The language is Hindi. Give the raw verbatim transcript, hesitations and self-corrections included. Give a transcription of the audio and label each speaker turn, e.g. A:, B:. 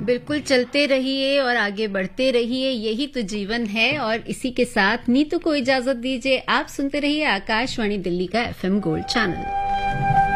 A: बिल्कुल चलते रहिए और आगे बढ़ते रहिए, यही तो जीवन है। और इसी के साथ नीतू को इजाजत दीजिए। आप सुनते रहिए आकाशवाणी दिल्ली का एफएम गोल्ड चैनल।